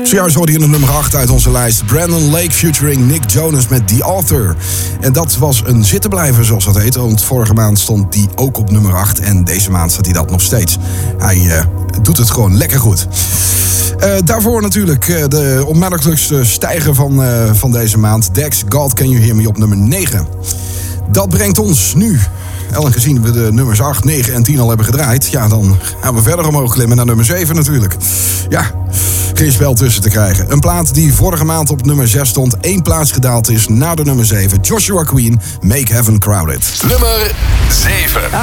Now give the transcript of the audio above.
Zojuist hoorde je de nummer 8 uit onze lijst. Brandon Lake featuring Nick Jonas met The Author. En dat was een zittenblijver, zoals dat heet. Want vorige maand stond die ook op nummer 8. En deze maand staat hij dat nog steeds. Hij doet het gewoon lekker goed. Daarvoor natuurlijk de onmerkelijkste stijger van deze maand. Dex, God Can You Hear Me op nummer 9. Dat brengt ons nu... En gezien we de nummers 8, 9 en 10 al hebben gedraaid... ja, dan gaan we verder omhoog klimmen naar nummer 7 natuurlijk. Ja, geen spel tussen te krijgen. Een plaat die vorige maand op nummer 6 stond... 1 plaats gedaald is naar de nummer 7. Joshua Queen, Make Heaven Crowded. Nummer 7.